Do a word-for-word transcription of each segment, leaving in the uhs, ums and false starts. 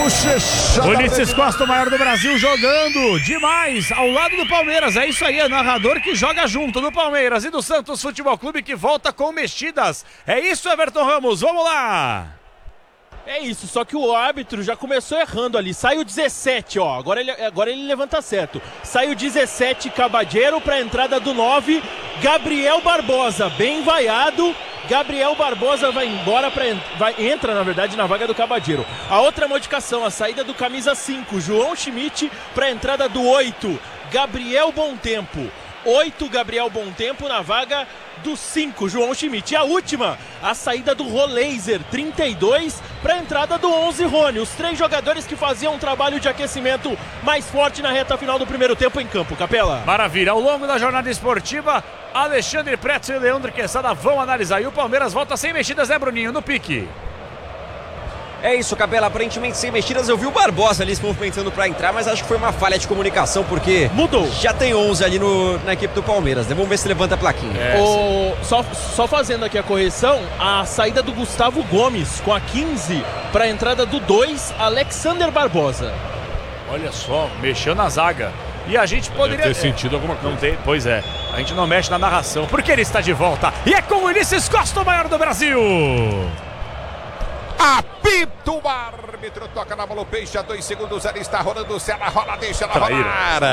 bochecha. Ulisses Costa, o maior do Brasil, jogando demais ao lado do Palmeiras. É isso aí, é narrador que joga junto do Palmeiras e do Santos Futebol Clube, que volta com mexidas. É isso, Everton Ramos, vamos lá. É isso, só que o árbitro já começou errando ali. Sai o dezessete, ó. Agora ele, agora ele levanta certo. Sai o dezessete, Cabadeiro, para a entrada do nove, Gabriel Barbosa, bem vaiado. Gabriel Barbosa vai embora, pra, vai, entra na verdade na vaga do Cabadeiro. A outra modificação, a saída do camisa cinco, João Schmidt, para a entrada do oito, Gabriel Bontempo. oito, Gabriel Bontempo na vaga do cinco, João Schmidt. E a última, a saída do Roleiser, trinta e dois, para a entrada do onze, Rony. Os três jogadores que faziam um trabalho de aquecimento mais forte na reta final do primeiro tempo em campo. Capela. Maravilha. Ao longo da jornada esportiva, Alexandre Pretzel e Leandro Quesada vão analisar. E o Palmeiras volta sem mexidas, né, Bruninho? No pique. É isso, Capela, aparentemente sem mexidas. Eu vi o Barbosa ali se movimentando para entrar, mas acho que foi uma falha de comunicação, porque mudou. Já tem onze ali no, na equipe do Palmeiras, né? Vamos ver se levanta a plaquinha. É, o, só, só fazendo aqui a correção, a saída do Gustavo Gomes com a quinze para a entrada do dois, Alexander Barbosa. Olha só, mexeu na zaga. E a gente poderia ter sentido alguma coisa. Não tem, pois é. A gente não mexe na narração, porque ele está de volta. E é com o Ulisses Costa, o maior do Brasil. Apito, o árbitro toca na bola, o peixe a dois segundos, ela está rolando, se ela rola, deixa ela Traíra. rolar.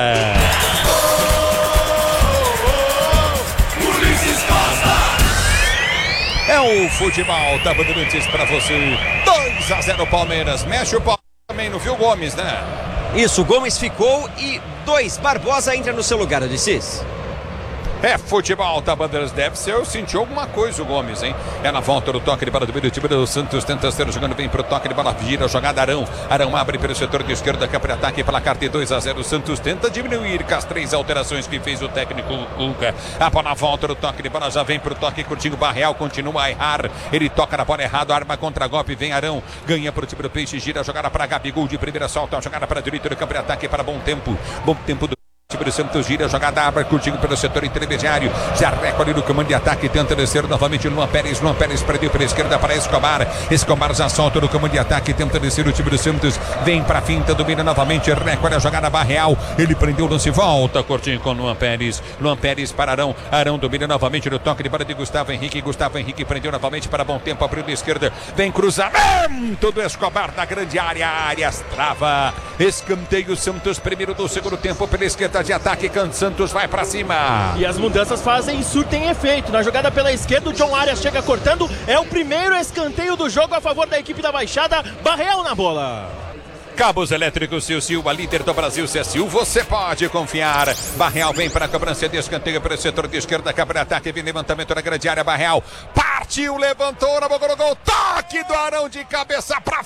Oh, Ulisses Costa! É o futebol da Bandeirantes para você. dois a zero Palmeiras, mexe o pau também, não viu o Gomes, né? Isso, Gomes ficou e dois, Barbosa entra no seu lugar, Ulisses. É futebol da Bandeirantes, deve ser, eu senti alguma coisa o Gomes, hein? É na volta do toque de bola do meio do time do Santos, tenta ser jogando bem pro toque de bola, gira, jogada Arão, Arão abre pelo setor de esquerda, cá para ataque, placar de dois a zero, Santos tenta diminuir com as três alterações que fez o técnico Luca. A bola na volta do toque de bola, já vem pro toque, curtinho, Barreal continua a errar, ele toca na bola errado, arma contra golpe, vem Arão, ganha pro time do Peixe, gira, jogada para Gabigol de primeira, solta, jogada para direita do campo de ataque para bom tempo, bom tempo do time do Santos, gira, jogada abre, curtindo pelo setor intermediário, já recolhe no comando de ataque, tenta descer novamente Luan Pérez, Luan Pérez perdeu pela esquerda para Escobar, Escobar já solta no comando de ataque, tenta descer o time do Santos, vem pra finta, domina novamente, recolhe a jogada Barreal, ele prendeu o lance, volta, curtinho com Luan Pérez, Luan Pérez para Arão, Arão domina novamente no toque de bola de Gustavo Henrique, Gustavo Henrique prendeu novamente para bom tempo, abriu na esquerda, vem cruzamento do Escobar na grande área, Arias trava, escanteio Santos, primeiro do segundo tempo pela esquerda de ataque, Can Santos vai pra cima. E as mudanças fazem surtem efeito. Na jogada pela esquerda, o John Arias chega cortando. É o primeiro escanteio do jogo a favor da equipe da Baixada. Barreal na bola. Cabos elétricos Silva, líder do Brasil, C S U, você pode confiar. Barreal vem para a cobrança de escanteio para o setor de esquerda, cabra ataque, vem levantamento na grande área, Barreal partiu, levantou, na boca do gol, toque do Arão de cabeça para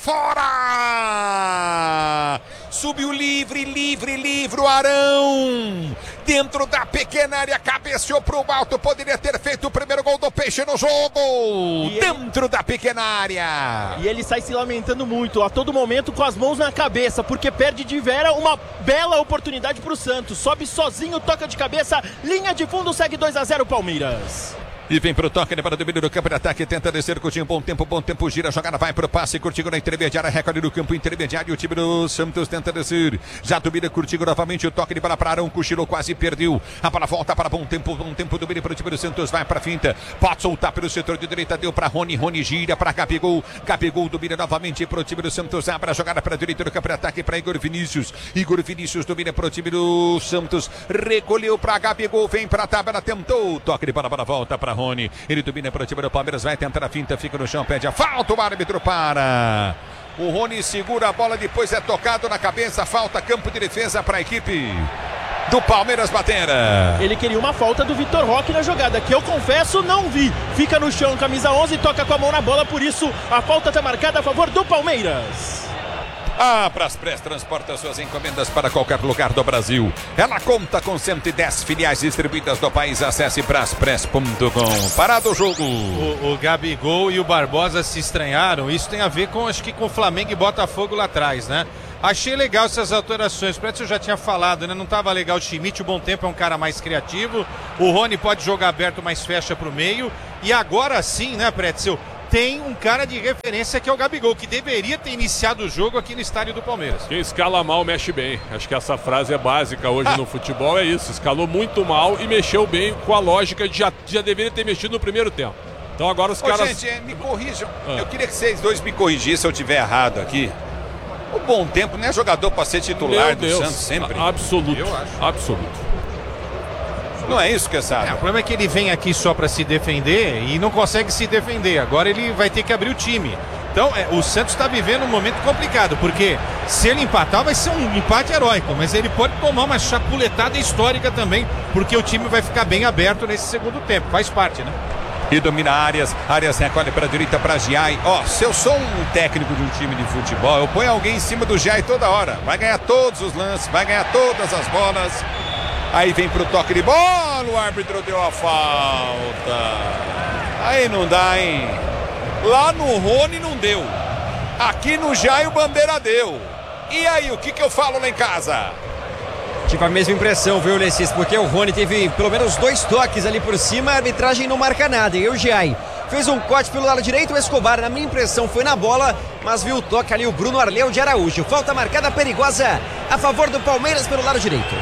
fora. Subiu livre, livre, livre o Arão. Dentro da pequena área, cabeceou pro alto, poderia ter feito o primeiro gol do Peixe no jogo. E dentro ele... da pequena área. E ele sai se lamentando muito, a todo momento com as mãos na cabeça, porque perde de vera uma bela oportunidade pro Santos. Sobe sozinho, toca de cabeça, linha de fundo, segue dois a zero Palmeiras. E vem pro toque, ele para o domínio do campo de ataque, tenta descer, Coutinho, bom tempo, bom tempo, gira, a jogada vai pro passe, Coutinho na intermediária, recolhe no campo intermediário, o time do Santos tenta descer, já domina Coutinho novamente, o toque de bola para Arão, cochilou, quase perdeu, a bola volta para bom tempo, bom tempo, domínio para o time do Santos, vai pra finta, pode soltar pelo setor de direita, deu para Rony, Rony gira para Gabigol, Gabigol domina novamente pro time do Santos, abre a jogada para a direita do campo de ataque para Igor Vinícius, Igor Vinícius domina pro time do Santos, recolheu para Gabigol, vem pra tabela, tentou, toque de bola, bola volta para Rony, ele domina para o time do Palmeiras, vai tentar a finta, fica no chão, pede a falta, o árbitro para. O Rony segura a bola, depois é tocado na cabeça, falta, campo de defesa para a equipe do Palmeiras bater. Ele queria uma falta do Vitor Roque na jogada, que eu confesso não vi. Fica no chão, camisa onze, toca com a mão na bola, por isso a falta está marcada a favor do Palmeiras. A Braspress transporta suas encomendas para qualquer lugar do Brasil. Ela conta com cento e dez filiais distribuídas do país. Acesse braspress ponto com. Parado o jogo. O, o Gabigol e o Barbosa se estranharam. Isso tem a ver com, acho que com o Flamengo e Botafogo lá atrás, né? Achei legal essas alterações. Parece que eu já tinha falado, né? Não estava legal o Schmidt. O Bom Tempo é um cara mais criativo. O Rony pode jogar aberto, mas fecha para o meio. E agora sim, né, Pretzel? tem um cara de referência que é o Gabigol, que deveria ter iniciado o jogo aqui no estádio do Palmeiras. Quem escala mal mexe bem. Acho que essa frase é básica hoje ah. no futebol, é isso. Escalou muito mal e mexeu bem com a lógica de já, já deveria ter mexido no primeiro tempo. Então agora os Ô, caras... Gente, me corrijam. Ah. Eu queria que vocês dois me corrigissem se eu estiver errado aqui. O Bom Tempo não é jogador para ser titular Meu do Deus. Santos sempre? A absoluto. Eu acho. Absoluto. Não é isso que você sabe. É, o problema é que ele vem aqui só para se defender e não consegue se defender. Agora ele vai ter que abrir o time. Então, é, o Santos está vivendo um momento complicado, porque se ele empatar vai ser um empate heróico, mas ele pode tomar uma chapuletada histórica também, porque o time vai ficar bem aberto nesse segundo tempo. Faz parte, né? E domina Arias, Arias recolhe para a direita para Giai. Ó, oh, se eu sou um técnico de um time de futebol, eu ponho alguém em cima do Giai toda hora. Vai ganhar todos os lances, vai ganhar todas as bolas. Aí vem pro toque de bola, o árbitro deu a falta. Aí não dá, hein? Lá no Rony não deu. Aqui no Giai o Bandeira deu. E aí, o que que eu falo lá em casa? Tive a mesma impressão, viu, Lessis? Porque o Rony teve pelo menos dois toques ali por cima, a arbitragem não marca nada. E o Giai fez um corte pelo lado direito, o Escobar, na minha impressão, foi na bola, mas viu o toque ali o Bruno Arleu de Araújo. Falta marcada perigosa a favor do Palmeiras pelo lado direito.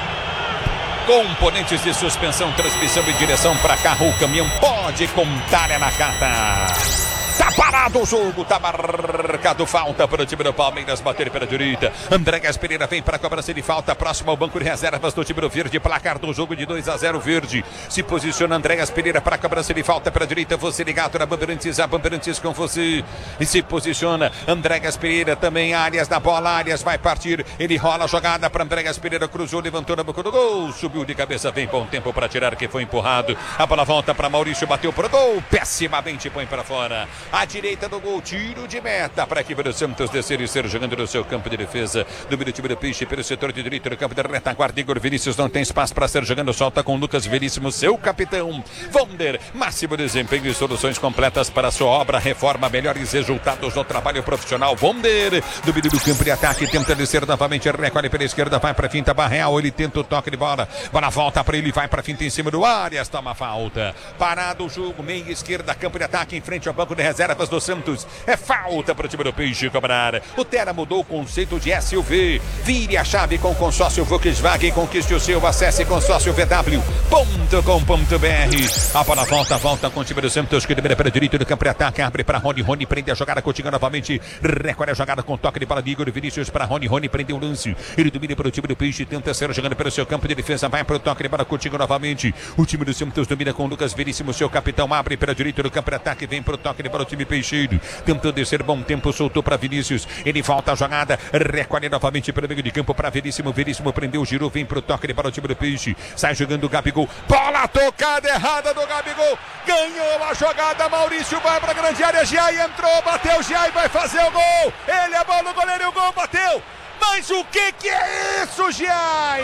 Componentes de suspensão, transmissão e direção para carro, o caminhão pode contar é na carta. Tá parado o jogo, tá marcado falta para o time do Palmeiras, bater pela direita. Andréas Pereira vem para a cobrança de falta, próximo ao banco de reservas do time do Verde, placar do jogo de dois a zero Verde. Se posiciona Andréas Pereira para a cobrança de falta pela direita, você ligado na Bandeirantes, a Bandeirantes com você. E se posiciona Andréas Pereira também, Arias na bola, Arias vai partir, ele rola a jogada para Andréas Pereira, cruzou, levantou na boca do gol, subiu de cabeça, vem bom tempo para tirar, que foi empurrado. A bola volta para Maurício, bateu para o gol, pessimamente põe para fora. À direita do gol, tiro de meta para a equipe do Santos descer e ser jogando no seu campo de defesa. Do time do Peixe pelo setor de direito do campo da retaguarda. Igor Vinícius não tem espaço para ser jogando, solta com Lucas Veríssimo, seu capitão. Vonder, máximo desempenho e soluções completas para a sua obra. Reforma, melhores resultados no trabalho profissional. Vonder, do meio do campo de ataque, tenta descer novamente, recolhe pela esquerda, vai para a finta, Barreal, ele tenta o toque de bola. Bola volta para ele, vai para a finta em cima do Arias, toma falta. Parado o jogo, meia esquerda, campo de ataque em frente ao banco de reservas do Santos. É falta para o time do Peixe cobrar. O Terra mudou o conceito de S U V. Vire a chave com o consórcio Volkswagen. Conquiste o seu. Acesse consórcio v w ponto com ponto b r. A bola volta, volta com o time do Santos, que libera para a direita do campo de ataque. Abre para Rony. Rony prende a jogada, continua novamente. Recolhe a jogada com toque de bola de Igor Vinícius para Rony. Rony prende o lance. Ele domina para o time do Peixe. Tenta ser jogando pelo seu campo de defesa. Vai para o toque de bola, continua novamente. O time do Santos domina com Lucas Veríssimo. Seu capitão abre para a direita do campo de ataque. Vem para o toque de bola o time Peixeiro. Tentou descer, bom tempo, soltou para Vinícius. Ele volta a jogada, recolhe novamente pelo meio de campo para Veríssimo. Veríssimo prendeu, girou, vem pro toque de bola o time do Peixe. Sai jogando o Gabigol. Bola tocada errada do Gabigol. Ganhou a jogada, Maurício vai para a grande área. Giai entrou, bateu, Giai vai fazer o gol. Ele é bola, o goleiro e o gol, bateu. Mas o que que é isso, Giai?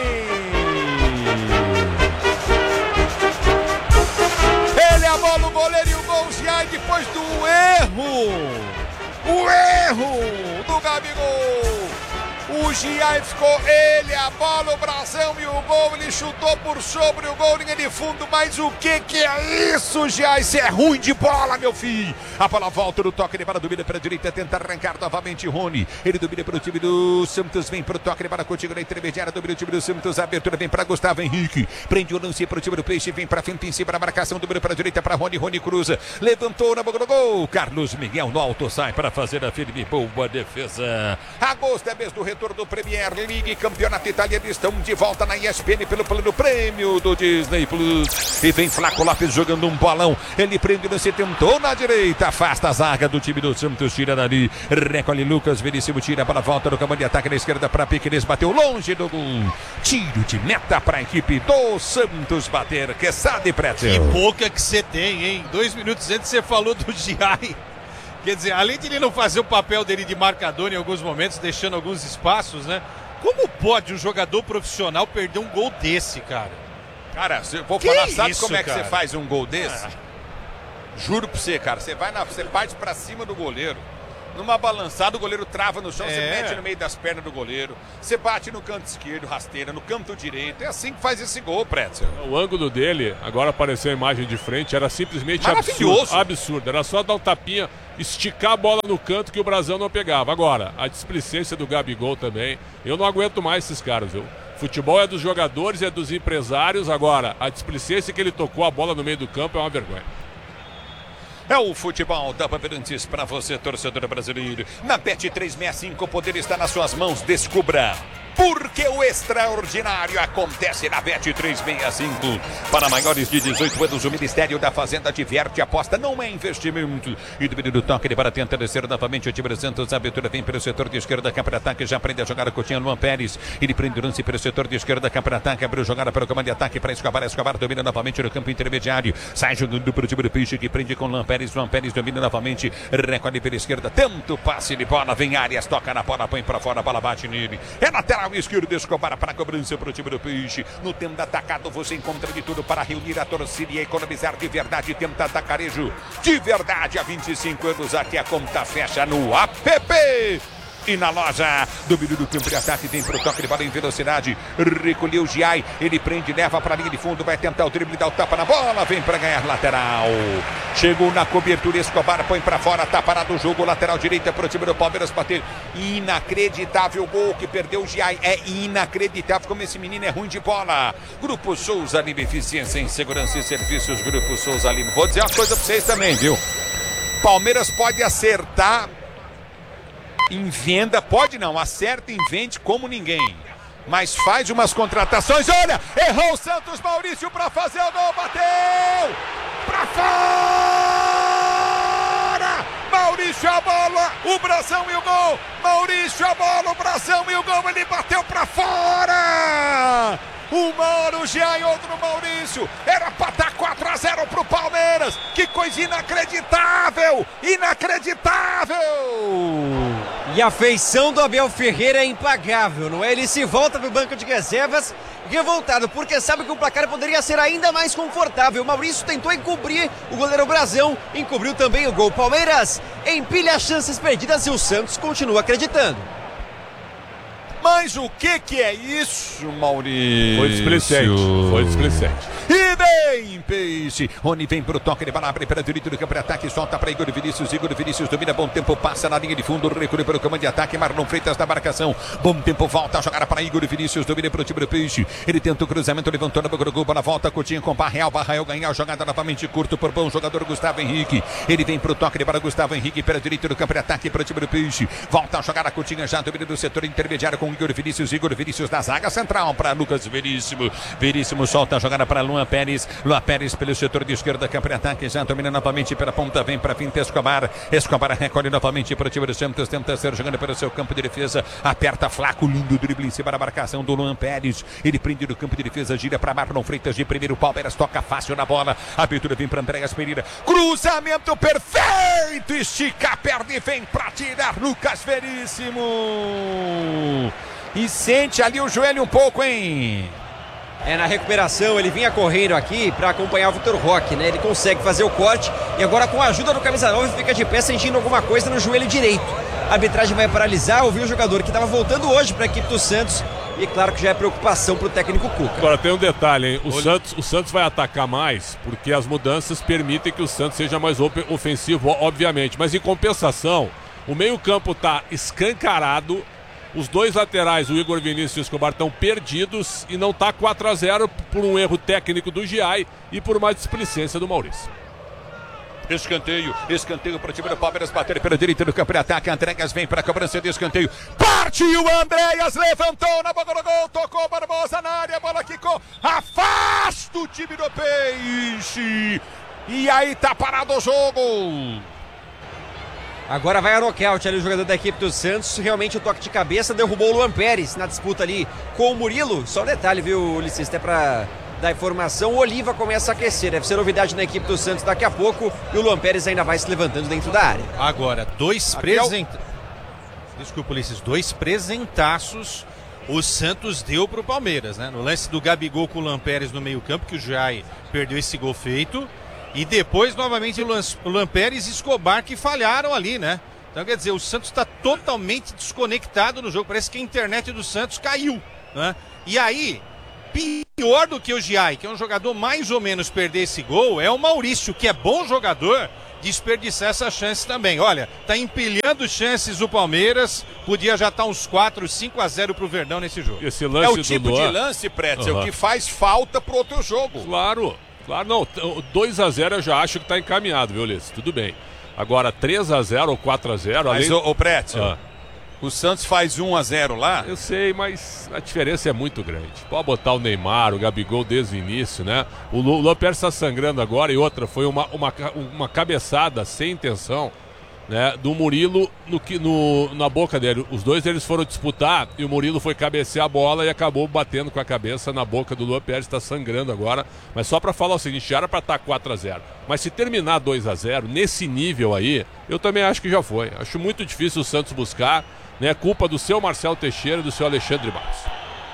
Ele é a bola, o goleiro e o gol, Giai, depois do erro. O erro do Gabigol. O Giai ficou, ele, a bola, o brasão e o gol. Ele chutou por sobre o gol, linha de fundo. Mas o que que é isso, Giai? Isso é ruim de bola, meu filho. A bola volta no toque de bola, domina para a direita, tenta arrancar novamente Rony. Ele domina para o time do Santos, vem para o toque de bola contigo na intermediária, domina o time do Santos. A abertura vem para Gustavo Henrique. Prende o lance para o time do Peixe, vem para frente em cima da marcação, domina para a direita para Rony. Rony cruza, levantou na boca do gol. Carlos Miguel no alto sai para fazer a firme, boa defesa. Agosto é mês do retorno do Premier League, campeonato italiano, estão de volta na E S P N pelo plano prêmio do Disney Plus. E vem Flaco Lopes jogando um bolão, ele prende, você tentou na direita, afasta a zaga do time do Santos, tira dali, recolhe Lucas Veríssimo, tira para volta no campo de ataque na esquerda para Piqueires, bateu longe do gol. Tiro de meta para a equipe do Santos bater, que sabe, Pretzel. Que boca que você tem, hein? Dois minutos antes você falou do Giai. Quer dizer, além de ele não fazer o papel dele de marcador em alguns momentos, deixando alguns espaços, né? Como pode um jogador profissional perder um gol desse, cara? Cara, eu vou que falar, sabe isso, como é que cara? você faz um gol desse? Ah. Juro pra você, cara, você vai na, você parte pra cima do goleiro, Numa balançada, o goleiro trava no chão, É. você mete no meio das pernas do goleiro, você bate no canto esquerdo, rasteira, no canto direito. É assim que faz esse gol, Pretzel. O ângulo dele, agora apareceu a imagem de frente, era simplesmente Maravilhoso. absurdo. Absurdo. Era só dar um tapinha, esticar a bola no canto que o Brasil não pegava. Agora, a displicência do Gabigol também. Eu não aguento mais esses caras, viu? Futebol é dos jogadores, é dos empresários. Agora, a displicência que ele tocou a bola no meio do campo é uma vergonha. É o futebol da Bandeirantes para você, torcedor brasileiro. Na Bet trezentos e sessenta e cinco, o poder está nas suas mãos. Descubra. Porque o extraordinário acontece na Bet trezentos e sessenta e cinco. Para maiores de dezoito anos, o Ministério da Fazenda diverte, aposta, não é investimento. E do menino toque, ele para tentar descer novamente o time do Santos. A abertura vem pelo setor de esquerda, cá para ataque, já aprende a jogar a Coutinho, Luan Pérez. Ele prende o lance pelo setor de esquerda, cá para ataque, abriu jogada para o comando de ataque para Escobar. Escobar domina novamente no campo intermediário. Sai jogando para o time do Peixe, que prende com Luan Pérez. Luan Pérez domina novamente, recolhe pela esquerda. Tanto passe de bola, vem Arias, toca na bola, põe para fora, a bola bate nele. É lateral esquerdo, Escobar para a cobrança para o time do Peixe. No tempo da atacado você encontra de tudo para reunir a torcida e economizar de verdade. Tenta atacarejo de verdade. Há vinte e cinco anos aqui a conta fecha no app. E na loja do meio do campo de ataque tem pro toque de bola em velocidade. Recolheu o Giai, ele prende, leva para a linha de fundo, vai tentar o drible, dá o tapa na bola, vem para ganhar lateral. Chegou na cobertura, Escobar põe para fora, tá parado o jogo, lateral direita pro time do Palmeiras bater. Inacreditável gol que perdeu o Giai, é inacreditável como esse menino é ruim de bola. Grupo Souza Lima, eficiência em segurança e serviços, Grupo Souza Lima. Vou dizer uma coisa para vocês também, viu? Palmeiras pode acertar em venda, pode não, acerta em vende como ninguém, mas faz umas contratações. Olha, errou o Santos, Maurício para fazer o gol, bateu para fora, Maurício a bola, o Brasão e o gol, Maurício a bola, o Brasão e o gol, ele bateu para fora. Uma hora o Jean e outro Maurício. Era para estar quatro a zero pro Palmeiras. Que coisa inacreditável! Inacreditável! E a feição do Abel Ferreira é impagável, não é? Ele se volta pro banco de reservas revoltado, porque sabe que o placar poderia ser ainda mais confortável. O Maurício tentou encobrir o goleiro Brasão, encobriu também o gol. Palmeiras empilha as chances perdidas e o Santos continua acreditando. Mas o que que é isso, Maurício? Foi displicente, foi displicente. E vem Peixe. Rony vem pro toque de bola, abre para direito do campo de ataque, solta para Igor Vinícius. Igor Vinícius domina, bom tempo, passa na linha de fundo, recolhe para o comando de ataque, Marlon Freitas na marcação. Bom tempo, volta a jogar para Igor Vinícius, domina para o time do Peixe. Ele tenta o cruzamento, levantou na boca do gol, bola volta, Coutinho com Barreal, Barreal ganhar, jogada novamente curto por bom jogador Gustavo Henrique. Ele vem pro toque de bola, Gustavo Henrique para direito do campo de ataque para o time do Peixe. Volta a jogar a Coutinho, já domina do setor intermediário com Igor Vinícius. Igor Vinícius na zaga central para Lucas Veríssimo. Veríssimo solta a jogada para Luan Pérez. Luan Pérez pelo setor de esquerda, campo de ataque, já domina novamente pela ponta, vem para Finta Escobar. Escobar recolhe novamente para o time do Santos, tenta ser jogando pelo seu campo de defesa, aperta Flaco, lindo drible em cima da marcação do Luan Pérez. Ele prende no campo de defesa, gira para Marlon Freitas de primeiro, Palmeiras toca fácil na bola. A abertura vem para Andréas Pereira. Cruzamento perfeito, estica a perna e vem para tirar Lucas Veríssimo. E sente ali o joelho um pouco, hein? É, na recuperação ele vinha correndo aqui para acompanhar o Vitor Roque, né? Ele consegue fazer o corte e agora com a ajuda do camisa nove fica de pé sentindo alguma coisa no joelho direito. A arbitragem vai paralisar, ouviu o jogador que estava voltando hoje para a equipe do Santos e claro que já é preocupação para o técnico Cuca. Agora tem um detalhe, hein? O Santos, o Santos vai atacar mais porque as mudanças permitem que o Santos seja mais ofensivo, obviamente, mas em compensação, o meio-campo está escancarado. Os dois laterais, o Igor Vinícius e o Escobar, estão perdidos e não está quatro a zero por um erro técnico do Giai e por uma displicência do Maurício. Escanteio, escanteio para o time do Palmeiras, bater pela direita do campo de ataque. Andréas vem para a cobrança de escanteio. Partiu Andréas, levantou na boca do gol, tocou Barbosa na área, a bola quicou, afasta o time do Peixe. E aí tá parado o jogo. Agora vai a nocaute ali o jogador da equipe do Santos. Realmente o toque de cabeça derrubou o Luan Pérez na disputa ali com o Murilo. Só um detalhe, viu, Ulisses? Até pra dar informação, o Oliva começa a aquecer. Deve ser novidade na equipe do Santos daqui a pouco. E o Luan Pérez ainda vai se levantando dentro da área. Agora, dois presentes. Desculpa, Ulisses. Dois presentaços o Santos deu pro Palmeiras, né? No lance do Gabigol com o Luan Pérez no meio-campo, que o Jai perdeu esse gol feito. E depois, novamente, o Luan Pérez e Escobar que falharam ali, né? Então, quer dizer, o Santos está totalmente desconectado no jogo. Parece que a internet do Santos caiu, né? E aí, pior do que o Giai, que é um jogador mais ou menos perder esse gol, é o Maurício, que é bom jogador, desperdiçar essa chance também. Olha, tá empilhando chances o Palmeiras, podia já estar tá uns quatro, cinco a zero pro Verdão nesse jogo. Esse lance é o do tipo Luan... de lance, Pretzel, uhum. que faz falta pro outro jogo. Claro, claro, não, dois a zero eu já acho que tá encaminhado, viu, Ulisses? Tudo bem. Agora, três a zero ou quatro a zero... Mas, além... ô, ô Pretzel, ah. o Santos faz um a zero lá. Eu sei, mas a diferença é muito grande. Pode botar o Neymar, o Gabigol desde o início, né? O Luan Pérez está sangrando agora e outra, foi uma, uma, uma cabeçada sem intenção, né, do Murilo no, no, na boca dele. Os dois eles foram disputar e o Murilo foi cabecear a bola e acabou batendo com a cabeça na boca do Luan Pérez, está sangrando agora. Mas só para falar o seguinte, já era para estar quatro a zero. Mas se terminar dois a zero, nesse nível aí, eu também acho que já foi. Acho muito difícil o Santos buscar, né? Culpa do seu Marcelo Teixeira e do seu Alexandre Barros.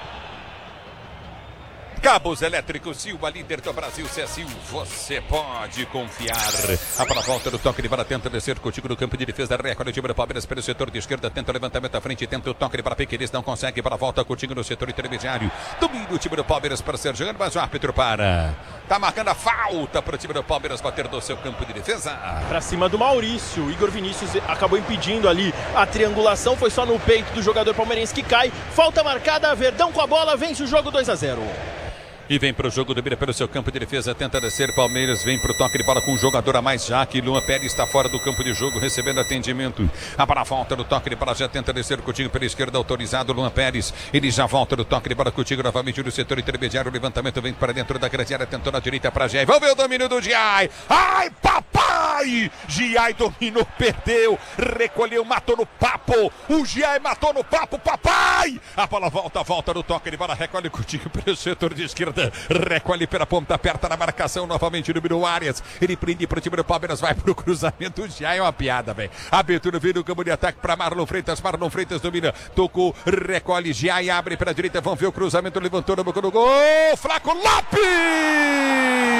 Cabos Elétricos Silva, líder do Brasil, C S I U, você pode confiar. A para a volta do toque de bola, tenta descer contigo no campo de defesa, recolhe o time do Palmeiras pelo setor de esquerda, tenta o levantamento à frente, tenta o toque de bola, Pequenes não consegue, para a volta contigo no setor intermediário. Domina o time do Palmeiras para ser jogando, mas o árbitro para. Tá marcando a falta para o time do Palmeiras bater no seu campo de defesa. Para cima do Maurício, o Igor Vinícius acabou impedindo ali a triangulação, foi só no peito do jogador palmeirense que cai. Falta marcada, Verdão com a bola, vence o jogo dois a zero. E vem para o jogo do Bira pelo seu campo de defesa, tenta descer, Palmeiras vem para o toque de bola com um jogador a mais já, que Luan Pérez está fora do campo de jogo, recebendo atendimento. A para a volta do toque de bola, já tenta descer contigo pela esquerda, autorizado Luan Pérez, ele já volta do toque de bola contigo novamente no setor intermediário, o levantamento vem para dentro da grande área, tentou na direita para Giai, vamos ver o domínio do Giai, ai papai, Giai dominou, perdeu, recolheu, matou no papo, o Giai matou no papo, papai, a bola volta, volta no toque de bola, recolhe contigo pelo setor de esquerda, recolhe pela ponta, aperta na marcação novamente no Biro Arias, ele prende para o time do Palmeiras, vai pro cruzamento, já é uma piada, velho. Abertura vem no campo de ataque para Marlon Freitas, Marlon Freitas domina, tocou, recolhe, já e abre para a direita, vamos ver o cruzamento, levantou no boca do gol, Flaco Lopes!